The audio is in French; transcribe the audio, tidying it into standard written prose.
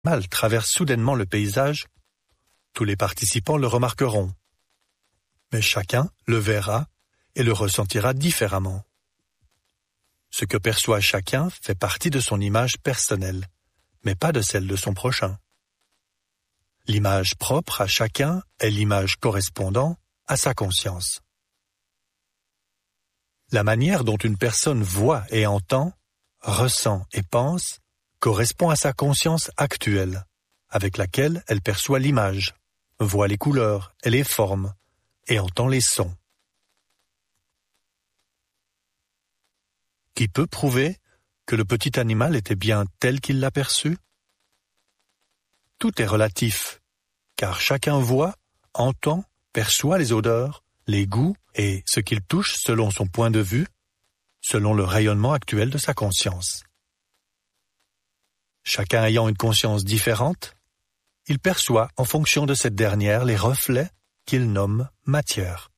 animal traverse soudainement le paysage, tous les participants le remarqueront. Mais chacun le verra et le ressentira différemment. Ce que perçoit chacun fait partie de son image personnelle, mais pas de celle de son prochain. L'image propre à chacun est l'image correspondant à sa conscience. La manière dont une personne voit et entend, ressent et pense correspond à sa conscience actuelle, avec laquelle elle perçoit l'image, voit les couleurs et les formes, et entend les sons. Qui peut prouver que le petit animal était bien tel qu'il l'a perçu? Tout est relatif, car chacun voit, entend, perçoit les odeurs, les goûts et ce qu'il touche selon son point de vue, selon le rayonnement actuel de sa conscience. Chacun ayant une conscience différente, il perçoit en fonction de cette dernière les reflets qu'il nomme matière.